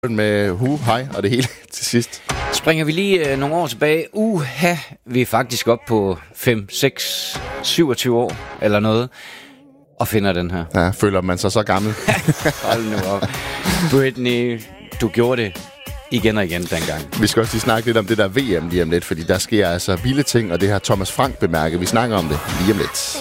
med hej og det hele til sidst. Springer vi lige nogle år tilbage. Vi er faktisk op på 5, 6, 27 år eller noget. Og finder den her. Ja, føler man sig så gammel. Hold nu op. Britney, du gjorde det igen og igen dengang. Vi skal også lige snakke lidt om det der VM lige om lidt, fordi der sker altså vilde ting, og det har Thomas Frank bemærket. Vi snakker om det lige om lidt.